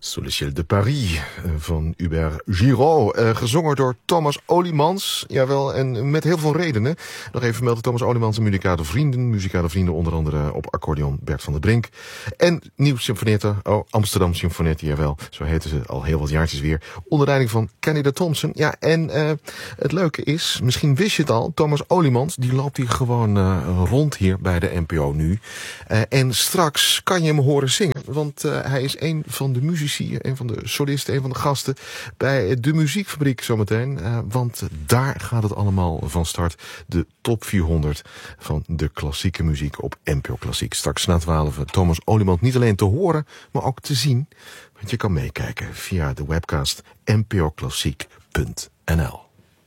Sous le ciel de Paris van Hubert Giraud. Gezongen door Thomas Olymans. Jawel, en met heel veel redenen. Nog even melden, Thomas Olymans en muzikale vrienden. Onder andere op accordeon Bert van der Brink. En Nieuw Symfonietten, Amsterdam Symfonietten, jawel. Zo heten ze al heel wat jaartjes weer. Onder leiding van Kenny Thompson. Ja, en het leuke is, misschien wist je het al, Thomas Olymans, die loopt hier gewoon rond hier bij de NPO nu. En straks kan je hem horen zingen. Want hij is een van de muzici, een van de solisten, een van de gasten bij de Muziekfabriek zometeen. Want daar gaat het allemaal van start. De top 400 van de klassieke muziek op NPO Klassiek. Straks na 12 Thomas Olymans niet alleen te horen, maar ook te zien. Want je kan meekijken via de webcast npoklassiek.nl.